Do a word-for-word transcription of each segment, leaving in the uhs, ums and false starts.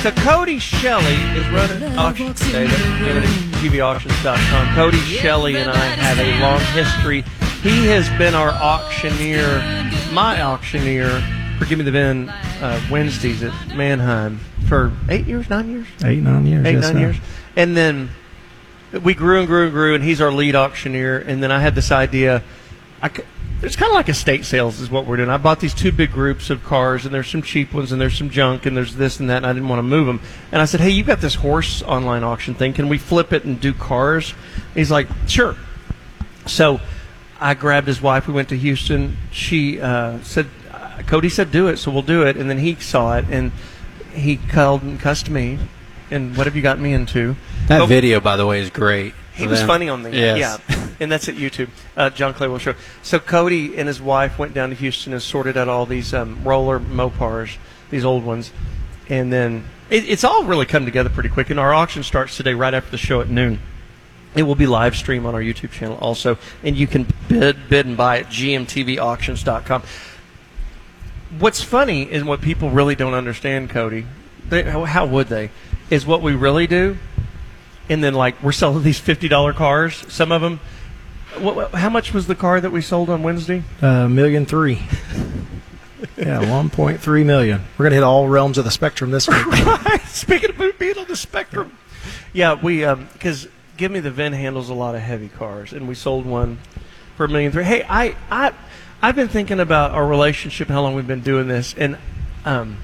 So Cody Shelley is running auction today. That's G V auctions dot com. Cody Shelley and I have a long history. He has been our auctioneer, my auctioneer, for Give Me the Vin uh, Wednesdays at Mannheim for eight years, nine years? Eight, nine years. Eight, yes, nine sir. years. And then we grew and grew and grew, and he's our lead auctioneer. And then I had this idea. I c- it's kind of like estate sales is what we're doing. I bought these two big groups of cars, and there's some cheap ones, and there's some junk, and there's this and that, and I didn't want to move them. And I said, hey, you got this horse online auction thing. Can we flip it and do cars? He's like, sure. So I grabbed his wife. We went to Houston. She uh, said, Cody said, do it, so we'll do it. And then he saw it, and he called and cussed me. And what have you got me into? That oh, video, by the way, is great. He was them. funny on the Yes. yeah, and that's at YouTube. Uh, John Claywell Show. So Cody and his wife went down to Houston and sorted out all these um, roller Mopars, these old ones, and then it, it's all really come together pretty quick. And our auction starts today, right after the show at noon. It will be live stream on our YouTube channel also, and you can bid, bid and buy at G M T V auctions dot com. What's funny is what people really don't understand, Cody. They, how, how would they? Is what we really do. And then, like, we're selling these fifty dollar cars. Some of them. What, how much was the car that we sold on Wednesday? Uh, million three. Yeah, one point three million. We're gonna hit all realms of the spectrum this week. Right. Speaking of being on the spectrum. Yeah, we because um, Give Me the Vin handles a lot of heavy cars, and we sold one for a million three. Hey, I I I've been thinking about our relationship, how long we've been doing this, and um,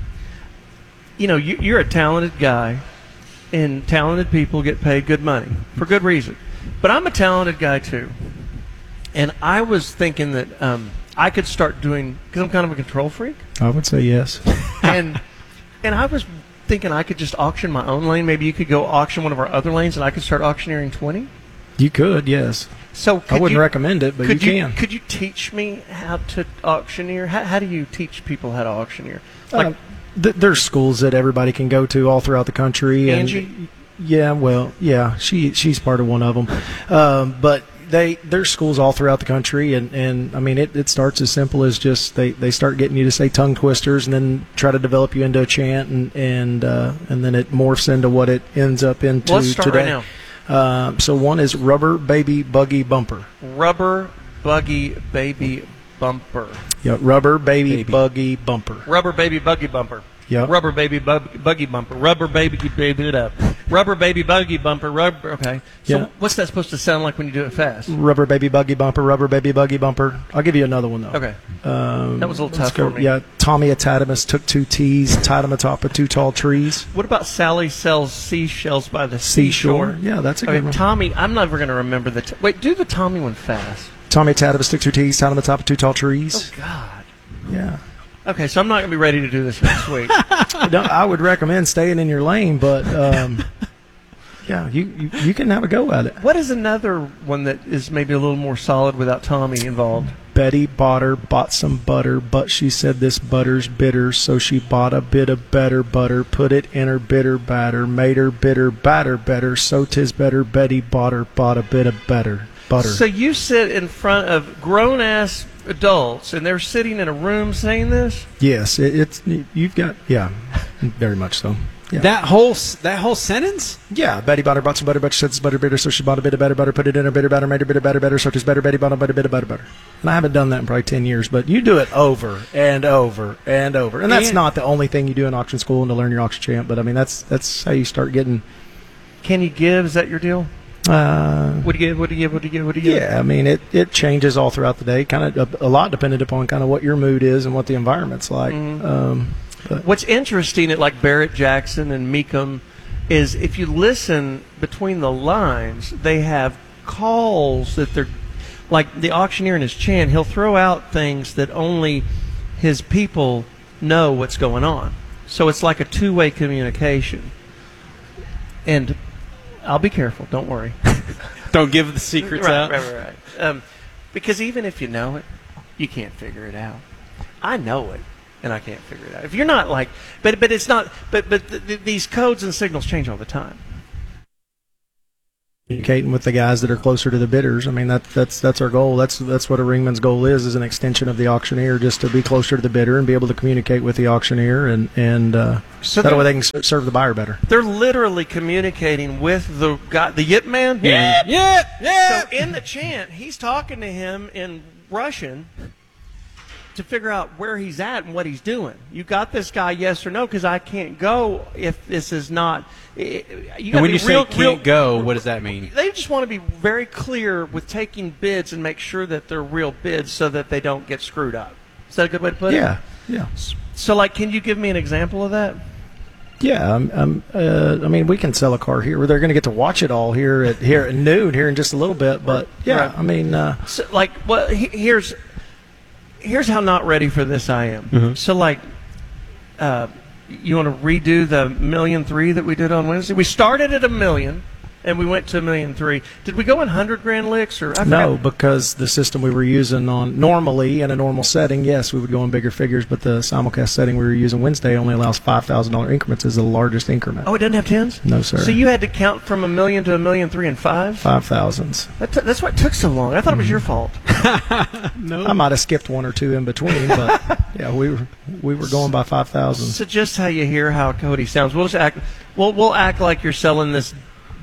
you know, you, you're a talented guy. And talented people get paid good money for good reason. But I'm a talented guy, too. And I was thinking that um, I could start doing, because I'm kind of a control freak. I would say yes. and and I was thinking I could just auction my own lane. Maybe you could go auction one of our other lanes, and I could start auctioneering twenty. You could, yes. So I wouldn't you, recommend it, but could you you can. Could you teach me how to auctioneer? How, how do you teach people how to auctioneer? Like, Uh, th- there's schools that everybody can go to all throughout the country. Angie? And, yeah, well, yeah, she she's part of one of them. Um, but they there's schools all throughout the country, and, and I mean, it, it starts as simple as just they, they start getting you to say tongue twisters, and then try to develop you into a chant, and and uh, and then it morphs into what it ends up into well, let's start today. right now. Uh, so one is Rubber Baby Buggy Bumper. Rubber Buggy Baby Bumper. Yeah, Rubber Baby, Baby. Buggy Bumper. Rubber Baby Buggy Bumper. Yep. Rubber Baby bug, Buggy Bumper. Rubber Baby Baby it up. Rubber Baby Buggy Bumper. Rubber. Okay. So Yeah. what's that supposed to sound like when you do it fast? Rubber Baby Buggy Bumper, Rubber Baby Buggy Bumper. I'll give you another one, though. Okay. Um, That was a little let's tough go- for me. Yeah, Tommy Atadamus took two T's, tied them atop of two tall trees. What about Sally sells seashells by the Seashore. seashore? Yeah, that's a good Okay, one. Tommy. I'm never going to remember the. T- Wait, do the Tommy one fast. Tommy Atadamus took two T's, tied them atop of two tall trees. Oh God. Yeah. Okay, so I'm not going to be ready to do this next week. No, I would recommend staying in your lane, but um, yeah, you, you you can have a go at it. What is another one that is maybe a little more solid without Tommy involved? Betty bought her, bought some butter, but she said this butter's bitter, so she bought a bit of better butter, put it in her bitter batter, made her bitter batter better, so 'tis better Betty bought her, bought a bit of better butter. So you sit in front of grown-ass adults, and they're sitting in a room saying this? Yes, it, it's you've got yeah, very much so. Yeah. That whole s- that whole sentence? Yeah, Betty bought her, bought some butter, but she said it's butter bitter, so she bought a bit of better butter, put it in her bitter batter, made her bitter batter better, so it's better Betty bought a bit of better butter. And I haven't done that in probably ten years, but you do it over and over and over. And that's And- not the only thing you do in auction school and to learn your auction chant, but I mean that's that's how you start getting. Can you give? Is that your deal? Uh, What do you give? What do you give? What do you give? What do you give? yeah, I mean it it changes all throughout the day, kind of a, a lot dependent upon kind of what your mood is and what the environment's like. Mhm. Um, but What's interesting at like Barrett Jackson and Meekum is if you listen between the lines, they have calls that they're like the auctioneer in his chant. He'll throw out things that only his people know what's going on. So it's like a two-way communication. And I'll be careful. Don't worry. Don't give the secrets right, out. Right, right, right. Um, because even if you know it, you can't figure it out. I know it, and I can't figure it out. If you're not like, but but it's not. But but th- th- these codes and signals change all the time. communicating with the guys that are closer to the bidders. I mean, that, that's that's our goal. That's that's what a ringman's goal is, is an extension of the auctioneer, just to be closer to the bidder and be able to communicate with the auctioneer, and, and uh, So that they're- way they can s- serve the buyer better. They're literally communicating with the guy, the Yip Man. Yip! Yeah, yeah. So in the chant, he's talking to him in Russian to figure out where he's at and what he's doing. You got this guy, yes or no? Because I can't go if this is not. You And gotta when be you real, say can't real, go, what does that mean? They just want to be very clear with taking bids and make sure that they're real bids so that they don't get screwed up. Is that a good way to put it? Yeah, yeah. So, like, can you give me an example of that? Yeah, um, um, uh, I mean, we can sell a car here. They're going to get to watch it all here at here at noon here in just a little bit. But yeah, Right. I mean, uh, So, like, well, he- here's here's how not ready for this I am. Mm-hmm. So, like, uh, you want to redo the million three that we did on Wednesday? We started at a million, and we went to a million three. Did we go in hundred grand licks or I no, forgot. because the system we were using on normally in a normal setting, yes, we would go in bigger figures. But the simulcast setting we were using Wednesday only allows five thousand dollar increments as the largest increment. Oh, it doesn't have tens? No, sir. So you had to count from a million to a million three and five? Five thousands. That t- that's why it took so long. I thought it was your fault. I might have skipped one or two in between, but yeah, we were we were going by five thousand. So just how you hear how Cody sounds, we'll just act. We'll we'll act like you're selling this.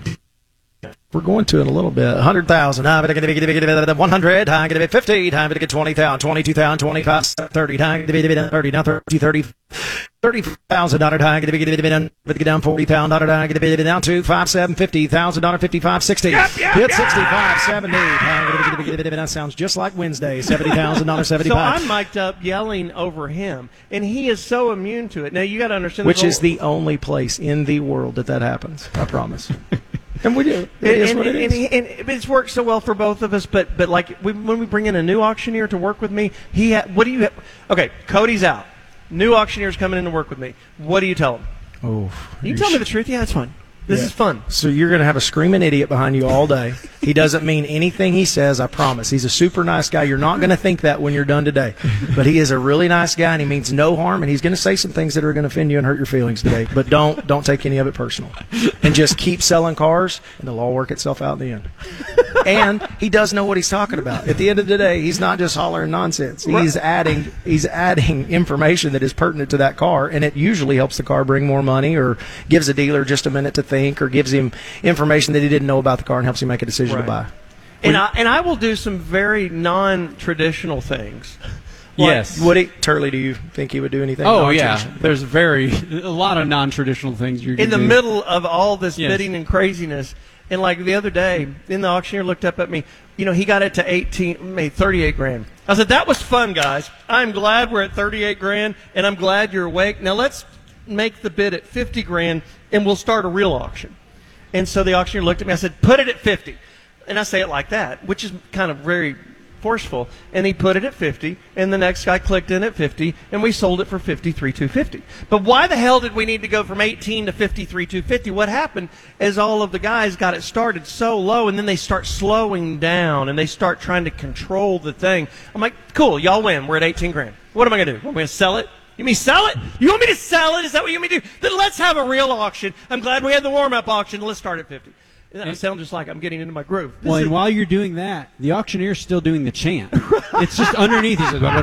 We're going to in a little bit. one hundred thousand. one hundred. I'm going to be fifty. I'm going to get twenty thousand. twenty-two thousand. twenty-five. thirty. I'm going to be thirty. Down thirty. thirty. thirty thousand. I'm going to be down. Get down forty thousand. I'm going to be down to five seven fifty thousand. fifty-five. sixty. Yep, yep, Hit yep. sixty-five. seventy. I'm going to be that sounds just like Wednesday. seventy thousand. So seventy-five. I'm mic'd up yelling over him, and he is so immune to it. Now you got to understand, Which there's is a- the only place in the world that that happens. I promise. And we do. It is and, what it and, is. and, and it's worked so well for both of us. But but like we, when we bring in a new auctioneer to work with me, he ha- what do you? Ha- okay, Cody's out. New auctioneer's coming in to work with me. What do you tell him? Oh, You tell me the truth. Yeah, it's fun. This Yeah. is fun. So you're going to have a screaming idiot behind you all day. He doesn't mean anything he says, I promise. He's a super nice guy. You're not going to think that when you're done today. But he is a really nice guy, and he means no harm, and he's going to say some things that are going to offend you and hurt your feelings today. But don't don't take any of it personal. And just keep selling cars, and it'll all work itself out in the end. And he does know what he's talking about. At the end of the day, he's not just hollering nonsense. He's adding he's adding information that is pertinent to that car, and it usually helps the car bring more money or gives a dealer just a minute to think or gives him information that he didn't know about the car and helps him make a decision Right. to buy. And I and I will do some very non-traditional things. Like, Yes. Would he, Turley, do you think he would do anything? Oh yeah. non-traditional? There's very a lot of non-traditional things you're in the do. middle of all this Yes. bidding and craziness. And like the other day, then the auctioneer looked up at me. You know, he got it to eighteen, maybe thirty-eight grand. I said, "That was fun, guys. I'm glad we're at thirty-eight grand, and I'm glad you're awake. Now let's make the bid at fifty grand, and we'll start a real auction." And so the auctioneer looked at me. I said, "Put it at fifty." And I say it like that, which is kind of very forceful. And he put it at fifty, and the next guy clicked in at fifty, and we sold it for fifty-three two fifty. But why the hell did we need to go from eighteen to fifty-three two fifty? What happened is all of the guys got it started so low, and then they start slowing down, and they start trying to control the thing. I'm like, cool, y'all win. We're at eighteen grand. What am I going to do? Want me to sell it? You mean sell it? You want me to sell it? Is that what you want me to do? Then let's have a real auction. I'm glad we had the warm-up auction. Let's start at fifty. And I sound just like I'm getting into my groove. This Well, is- and while you're doing that, the auctioneer's still doing the chant. It's just underneath. He's like,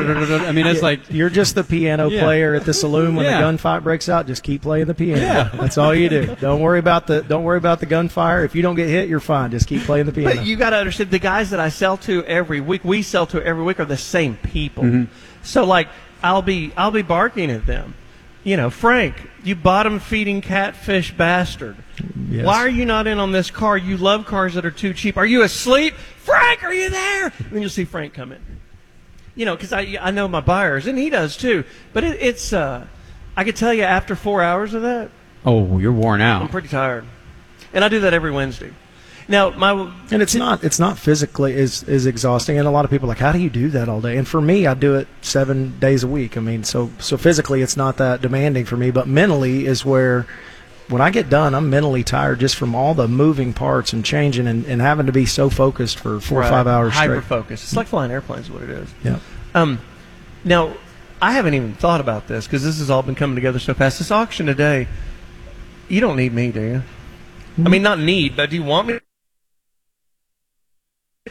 I mean, it's like You're just the piano Yeah. player at the saloon when Yeah. the gunfight breaks out. Just keep playing the piano. Yeah. That's all you do. Don't worry about the don't worry about the gunfire. If you don't get hit, you're fine. Just keep playing the piano. But you got to understand, the guys that I sell to every week, we sell to every week, are the same people. Mm-hmm. So, like, I'll be I'll be barking at them. You know, Frank, you bottom-feeding catfish bastard. Yes. Why are you not in on this car? You love cars that are too cheap. Are you asleep? Frank, are you there? And then you'll see Frank come in. You know, because I, I know my buyers, and he does too. But it, it's, uh, I could tell you after four hours of that, oh, you're worn I'm out. pretty tired. And I do that every Wednesday. Now, my And it's not it's not physically is is exhausting, and a lot of people are like, how do you do that all day? And for me, I do it seven days a week. I mean, so so physically, it's not that demanding for me, but mentally is where when I get done, I'm mentally tired just from all the moving parts and changing and, and having to be so focused for four or five hours hyper straight. focus. It's like flying airplanes, is what it is. Yeah. Um, now, I haven't even thought about this because this has all been coming together so fast. This auction today, you don't need me, do you? I mean, not need, but do you want me?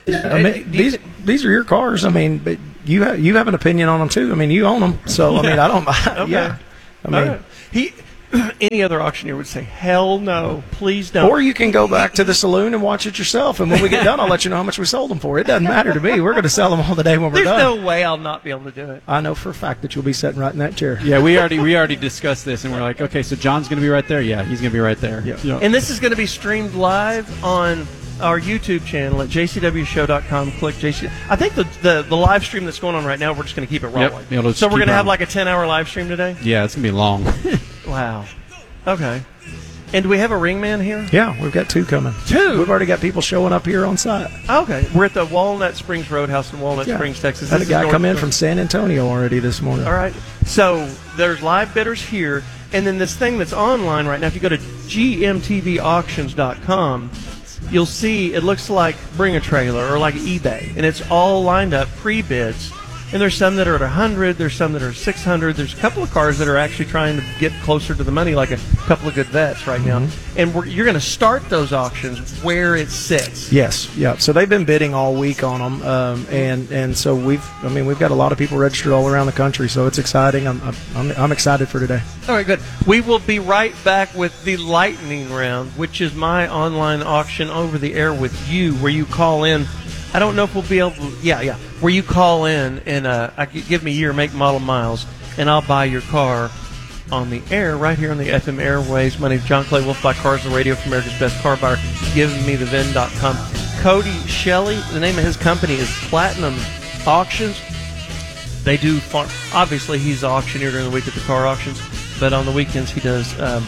I mean, these these are your cars. I mean, but you have, you have an opinion on them too. I mean, you own them, so I mean, I don't. Okay. Yeah, I mean, Alright. he. Any other auctioneer would say, "Hell no, please don't." or you can go back to the saloon and watch it yourself. And when we get done, I'll let you know how much we sold them for. It doesn't matter to me. We're going to sell them all the day when we're There's done. no way I'll not be able to do it. I know for a fact that you'll be sitting right in that chair. Yeah, we already we already discussed this, and we're like, okay, so John's going to be right there. Yeah, he's going to be right there. Yeah. And this is going to be streamed live on our YouTube channel at j c w show dot com. Click J C. I think the, the, the live stream that's going on right now, we're just going to keep it rolling. Yep. It'll just So we're keep going to have rolling. like a ten-hour live stream today? Yeah, it's going to be long. Wow. Okay. And do we have a ring man here? Yeah, we've got two coming. Two? We've already got people showing up here on site. Okay. We're at the Walnut Springs Roadhouse in Walnut Yeah. Springs, Texas. Had a This is guy North come in Dakota. from San Antonio already this morning. All right. So there's live bidders here, and then this thing that's online right now, if you go to g m t v auctions dot com, you'll see it looks like Bring a Trailer or like eBay, and it's all lined up, pre-bids. And there's some that are at one hundred, there's some that are six hundred, there's a couple of cars that are actually trying to get closer to the money, like a couple of good vets right now. And we're, you're going to start those auctions where it sits. Yes, yeah. So they've been bidding all week on them, um, and and so we've, I mean, we've got a lot of people registered all around the country, so it's exciting. I'm I'm, I'm excited for today. All right, good. We will be right back with the lightning round, which is my online auction over the air with you, where you call in. I don't know if we'll be able to, yeah, yeah, where you call in and uh, I could give me year, make, model, miles, and I'll buy your car on the air right here on the F M airways. My name's John Clay Wolf, buy cars on the radio for America's Best Car Buyer. Give me the V I N dot com. Cody Shelley, the name of his company is Platinum Auctions. They do, far, obviously, he's the auctioneer during the week at the car auctions, but on the weekends he does um,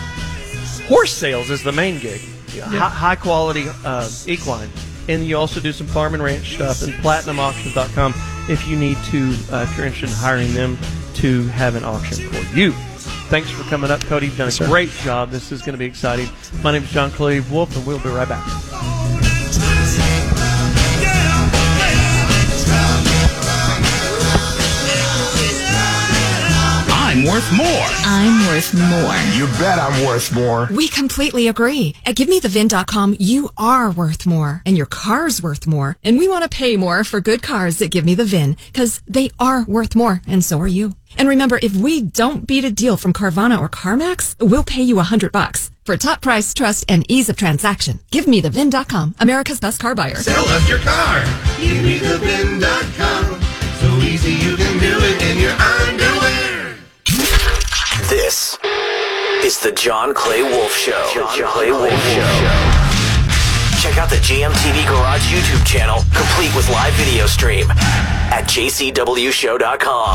horse sales is the main gig. Hi- high quality uh, equine. And you also do some farm and ranch stuff and platinum auctions dot com if you need to, uh, if you're interested in hiring them to have an auction for you. Thanks for coming up, Cody. You've done a Yes, sir. great job. This is going to be exciting. My name is John Clay Wolf, and we'll be right back. I'm worth more. I'm worth more. You bet I'm worth more. We completely agree. At give me the V I N dot com, you are worth more, and your car's worth more. And we want to pay more for good cars that Give Me the V I N, because they are worth more, and so are you. And remember, if we don't beat a deal from Carvana or CarMax, we'll pay you a hundred bucks. For top price, trust, and ease of transaction, give me the V I N dot com, America's best car buyer. Sell us your car. Give me the V I N dot com. So easy you can do it in your underwear. This is the John Clay Wolf Show. John, John Clay Wolf Show. Check out the G M T V Garage YouTube channel, complete with live video stream at j c w show dot com.